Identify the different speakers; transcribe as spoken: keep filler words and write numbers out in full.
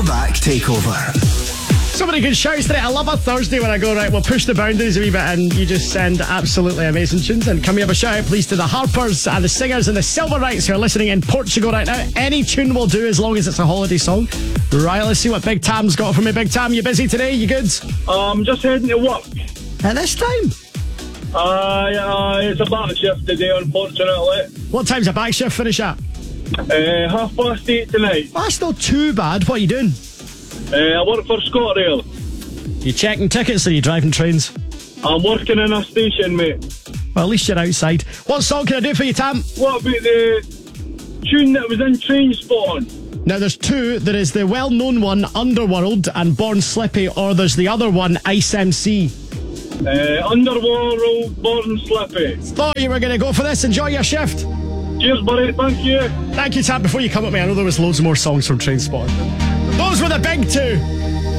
Speaker 1: Back Takeover.
Speaker 2: So many good shouts today. I love a Thursday when I go, right, we'll push the boundaries a wee bit and you just send absolutely amazing tunes. And can we have a shout out, please, to the Harpers and the singers and the Silver Rights who are listening in Portugal right now. Any tune will do as long as it's a holiday song. Right, let's see what Big Tam's got for me. Big Tam, you busy today? You good?
Speaker 3: I'm just heading to work.
Speaker 2: At this time?
Speaker 3: Uh, yeah, it's a back shift today, unfortunately.
Speaker 2: What time's a back shift finish at?
Speaker 3: Uh, half past eight tonight.
Speaker 2: That's not too bad. What are you doing?
Speaker 3: Uh, I work for ScotRail.
Speaker 2: You checking tickets or you driving trains?
Speaker 3: I'm working in a station, mate.
Speaker 2: Well, at least you're outside. What song can I do for you, Tam?
Speaker 3: What about the tune that was in Trainspotting?
Speaker 2: Now, there's two. There is the well-known one, Underworld and Born Slippy, or there's the other one, Ice M C.
Speaker 3: Uh, Underworld, Born Slippy.
Speaker 2: Thought you were going to go for this. Enjoy your shift.
Speaker 3: Cheers, buddy. Thank you.
Speaker 2: Thank you, Tam. Before you come at me, I know there was loads more songs from Trainspotting. Those were the big two.